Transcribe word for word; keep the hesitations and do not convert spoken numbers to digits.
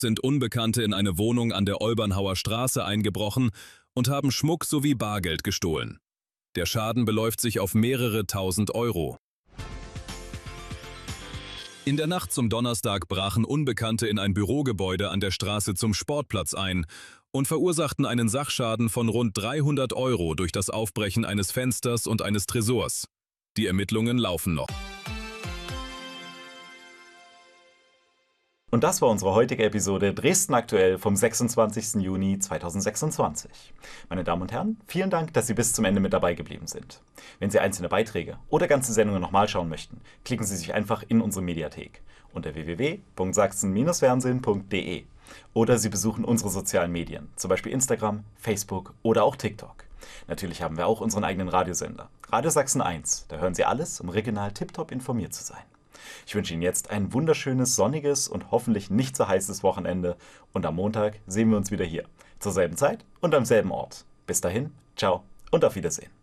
sind Unbekannte in eine Wohnung an der Olbernhauer Straße eingebrochen und haben Schmuck sowie Bargeld gestohlen. Der Schaden beläuft sich auf mehrere tausend Euro. In der Nacht zum Donnerstag brachen Unbekannte in ein Bürogebäude an der Straße zum Sportplatz ein und verursachten einen Sachschaden von rund dreihundert Euro durch das Aufbrechen eines Fensters und eines Tresors. Die Ermittlungen laufen noch. Und das war unsere heutige Episode Dresden aktuell vom sechsundzwanzigsten Juni zweitausendsechsundzwanzig. Meine Damen und Herren, vielen Dank, dass Sie bis zum Ende mit dabei geblieben sind. Wenn Sie einzelne Beiträge oder ganze Sendungen nochmal schauen möchten, klicken Sie sich einfach in unsere Mediathek unter w w w punkt sachsen fernsehen punkt de oder Sie besuchen unsere sozialen Medien, zum Beispiel Instagram, Facebook oder auch TikTok. Natürlich haben wir auch unseren eigenen Radiosender, Radio Sachsen eins. Da hören Sie alles, um regional tiptop informiert zu sein. Ich wünsche Ihnen jetzt ein wunderschönes, sonniges und hoffentlich nicht so heißes Wochenende und am Montag sehen wir uns wieder hier, zur selben Zeit und am selben Ort. Bis dahin, ciao und auf Wiedersehen.